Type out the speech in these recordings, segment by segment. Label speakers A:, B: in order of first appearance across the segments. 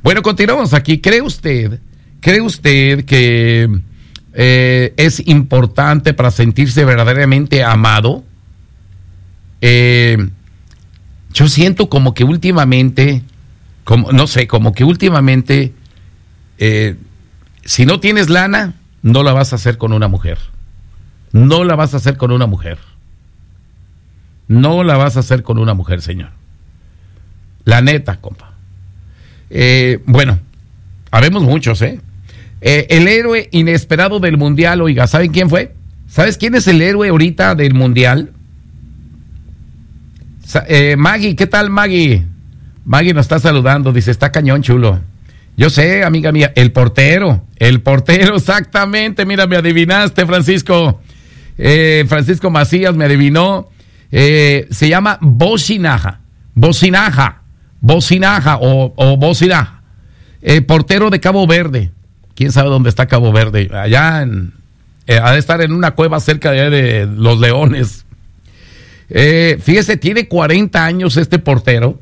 A: Bueno, continuamos aquí. ¿Cree usted que es importante para sentirse verdaderamente amado? Yo siento como que últimamente, si no tienes lana, no la vas a hacer con una mujer. No la vas a hacer con una mujer. No la vas a hacer con una mujer, señor. La neta, compa. Bueno, habemos muchos, el héroe inesperado del mundial, oiga, ¿saben quién fue? ¿Sabes quién es el héroe ahorita del mundial? Maggie, ¿qué tal, Maggie? Maggie nos está saludando, dice, está cañón, chulo. Yo sé, amiga mía, el portero, exactamente, mira, me adivinaste, Francisco. Francisco Macías me adivinó. Se llama Bocinaja o Bocinaja. Portero de Cabo Verde. ¿Quién sabe dónde está Cabo Verde? Allá ha de estar en una cueva cerca de Los Leones. Fíjese, tiene 40 años este portero.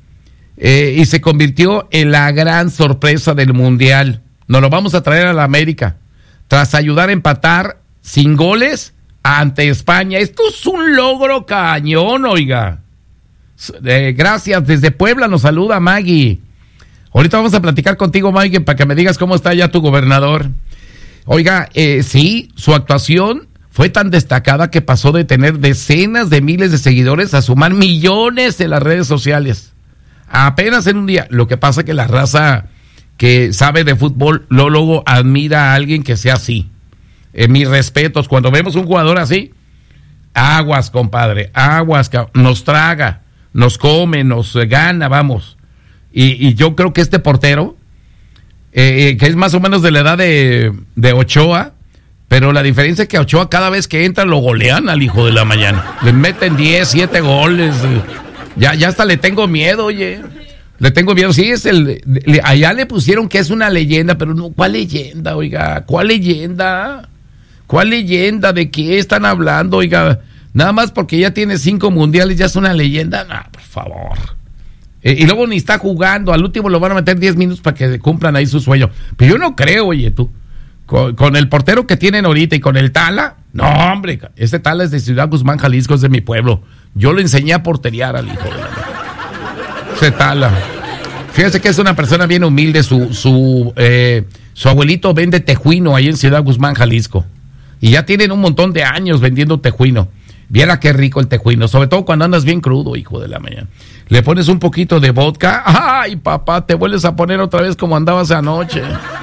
A: Y se convirtió en la gran sorpresa del mundial. Nos lo vamos a traer a la América tras ayudar a empatar sin goles ante España. Esto es un logro cañón, oiga. Gracias, desde Puebla nos saluda Maggie. Ahorita vamos a platicar contigo, Maggie, para que me digas cómo está ya tu gobernador. Oiga, sí, su actuación fue tan destacada que pasó de tener decenas de miles de seguidores a sumar millones en las redes sociales. Apenas en un día. Lo que pasa es que la raza que sabe de fútbol luego admira a alguien que sea así. Mis respetos, cuando vemos un jugador así, aguas, compadre, aguas, nos traga, nos come, nos gana, vamos. Y yo creo que este portero, que es más o menos de la edad de Ochoa, pero la diferencia es que Ochoa cada vez que entra lo golean al hijo de la mañana. Le meten 10, 7 goles. Ya hasta le tengo miedo, oye. Le tengo miedo. Sí, allá le pusieron que es una leyenda, pero no, ¿cuál leyenda, oiga? ¿Cuál leyenda? ¿Cuál leyenda? ¿De qué están hablando, oiga? Nada más porque ya tiene 5 mundiales, ya es una leyenda. No, por favor. Y luego ni está jugando. Al último lo van a meter 10 minutos para que cumplan ahí su sueño. Pero yo no creo, oye, tú. Con el portero que tienen ahorita y con el Tala. No, hombre. Ese Tala es de Ciudad Guzmán, Jalisco, es de mi pueblo. Yo le enseñé a porterear al hijo de la... Ese Tala. Fíjese que es una persona bien humilde. Su abuelito vende tejuino ahí en Ciudad Guzmán, Jalisco. Y ya tienen un montón de años vendiendo tejuino. Viera qué rico el tejuino, sobre todo cuando andas bien crudo, hijo de la mañana. Le pones un poquito de vodka, ¡ay, papá! Te vuelves a poner otra vez como andabas anoche.